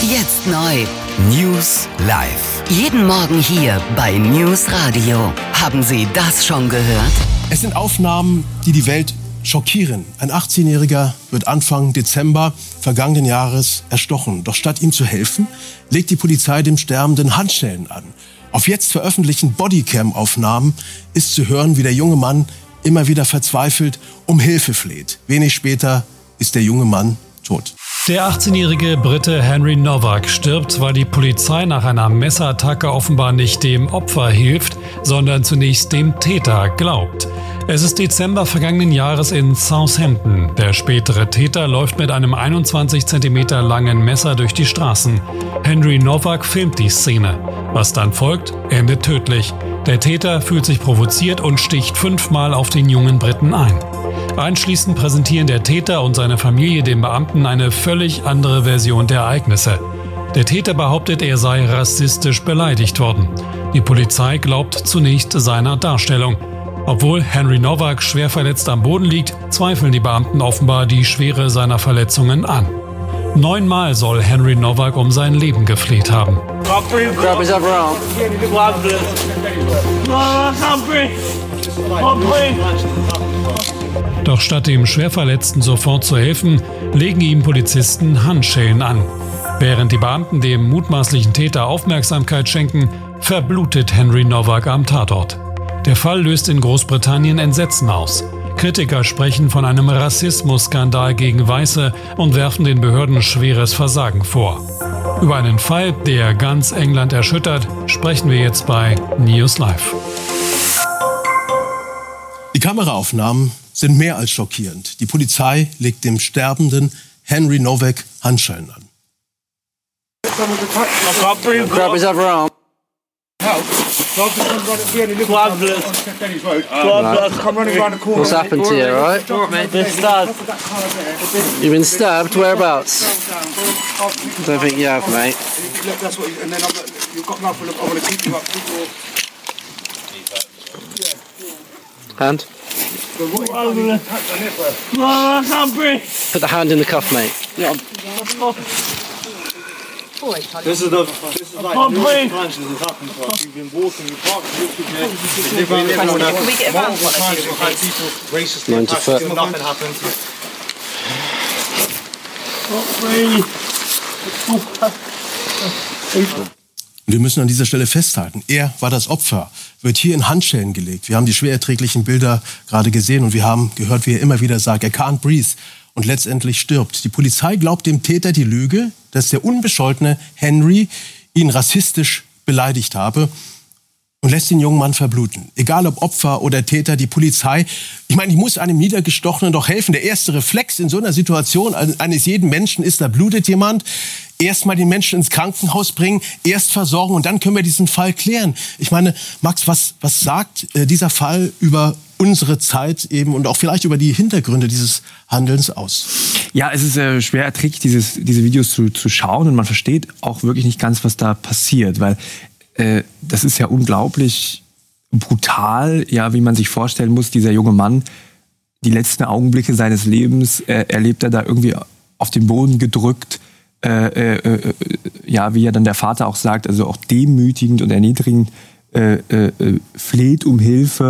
Jetzt neu. News live. Jeden Morgen hier bei News Radio. Haben Sie das schon gehört? Es sind Aufnahmen, die die Welt schockieren. Ein 18-Jähriger wird Anfang Dezember vergangenen Jahres erstochen. Doch statt ihm zu helfen, legt die Polizei dem Sterbenden Handschellen an. Auf jetzt veröffentlichten Bodycam-Aufnahmen ist zu hören, wie der junge Mann immer wieder verzweifelt um Hilfe fleht. Wenig später ist der junge Mann tot. Der 18-jährige Brite Henry Novak stirbt, weil die Polizei nach einer Messerattacke offenbar nicht dem Opfer hilft, sondern zunächst dem Täter glaubt. Es ist Dezember vergangenen Jahres in Southampton. Der spätere Täter läuft mit einem 21 cm langen Messer durch die Straßen. Henry Novak filmt die Szene. Was dann folgt, endet tödlich. Der Täter fühlt sich provoziert und sticht 5-mal auf den jungen Briten ein. Anschließend präsentieren der Täter und seine Familie dem Beamten eine völlig andere Version der Ereignisse. Der Täter behauptet, er sei rassistisch beleidigt worden. Die Polizei glaubt zunächst seiner Darstellung. Obwohl Henry Novak schwer verletzt am Boden liegt, zweifeln die Beamten offenbar die Schwere seiner Verletzungen an. 9-mal soll Henry Novak um sein Leben gefleht haben. Doch statt dem Schwerverletzten sofort zu helfen, legen ihm Polizisten Handschellen an. Während die Beamten dem mutmaßlichen Täter Aufmerksamkeit schenken, verblutet Henry Novak am Tatort. Der Fall löst in Großbritannien Entsetzen aus. Kritiker sprechen von einem Rassismusskandal gegen Weiße und werfen den Behörden schweres Versagen vor. Über einen Fall, der ganz England erschüttert, sprechen wir jetzt bei News Live. Die Kameraaufnahmen sind mehr als schockierend. Die Polizei legt dem sterbenden Henry Novak Handschellen an. Grab his other arm. What's happened to you, right? Been stabbed. You've been stabbed? Whereabouts? Don't think you have, mate. Hand? I can't breathe. Put the hand in the cuff, mate. Yeah. This is like many times this has happened to us. We've been walking, we parked literally Can we get around one of these? We've had people racistly attacked us, nothing happened. Und wir müssen an dieser Stelle festhalten, er war das Opfer, wird hier in Handschellen gelegt. Wir haben die schwer erträglichen Bilder gerade gesehen und wir haben gehört, wie er immer wieder sagt, er can't breathe und letztendlich stirbt. Die Polizei glaubt dem Täter die Lüge, dass der unbescholtene Henry ihn rassistisch beleidigt habe und lässt den jungen Mann verbluten. Egal ob Opfer oder Täter, die Polizei, ich meine, ich muss einem Niedergestochenen doch helfen. Der erste Reflex in so einer Situation eines jeden Menschen ist, da blutet jemand. Erst mal den Menschen ins Krankenhaus bringen, erst versorgen und dann können wir diesen Fall klären. Ich meine, Max, was sagt dieser Fall über unsere Zeit eben und auch vielleicht über die Hintergründe dieses Handelns aus? Ja, es ist schwer erträglich, diese Videos zu schauen und man versteht auch wirklich nicht ganz, was da passiert, weil das ist ja unglaublich brutal, ja, wie man sich vorstellen muss, dieser junge Mann, die letzten Augenblicke seines Lebens erlebt er da irgendwie auf den Boden gedrückt, ja, wie ja dann der Vater auch sagt, also auch demütigend und erniedrigend fleht um Hilfe.